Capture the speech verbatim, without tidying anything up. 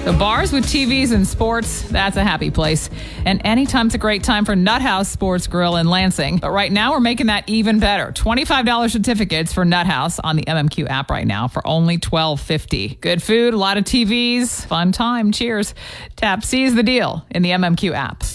The bars with T Vs and sports, that's a happy place. And anytime's a great time for Nut House Sports Grill in Lansing. But right now, we're making that even better. twenty-five dollars certificates for Nut House on the M M Q app right now for only twelve fifty. Good food, a lot of T Vs, fun time. Cheers. Tap Seize the Deal in the M M Q app.